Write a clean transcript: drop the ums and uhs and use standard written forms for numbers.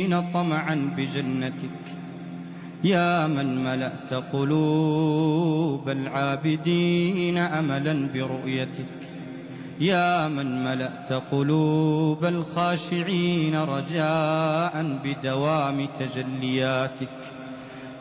المؤمنين طمعا بجنتك، يا من ملأت قلوب العابدين أملا برؤيتك، يا من ملأت قلوب الخاشعين رجاء بدوام تجلياتك،